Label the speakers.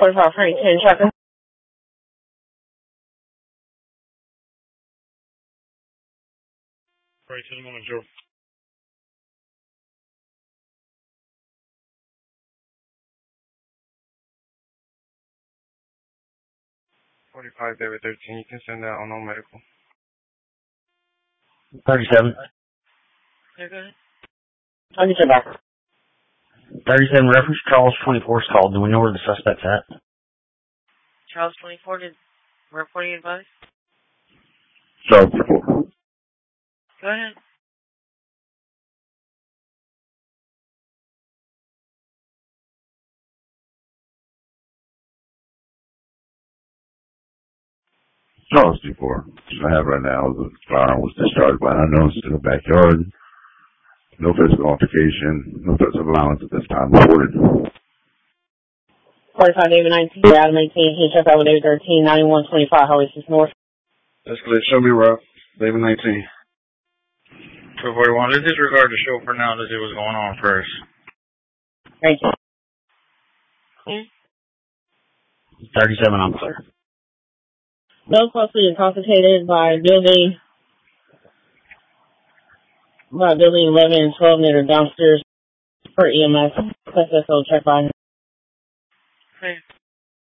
Speaker 1: 45 Frank 10 traffic.
Speaker 2: 10 moment, Joe. 45 David 13, you can send that unknown medical.
Speaker 3: 37.
Speaker 1: Okay, go ahead. I'll get you back.
Speaker 3: 37 reference Charles 24's called. Do we know where the suspect's at?
Speaker 1: Charles 24, did reporting advice?
Speaker 4: Charles 24.
Speaker 1: Go ahead.
Speaker 4: Charles 24. What I have right now is a firearm was discharged by unknowns in the backyard. No physical altercation. No threats of violence at this time reported.
Speaker 1: 45 David 19, Adam 18, he check out with David 13, 9125 Highway 6 North.
Speaker 2: Escalate, show me route. David 19. 241, let's disregard the show for now. Let's see what's going on first.
Speaker 1: Thank you.
Speaker 3: 37, I'm clear.
Speaker 1: No closely intoxicated by building 11 and 12 near the dumpsters for EMS. SSO check by. Okay.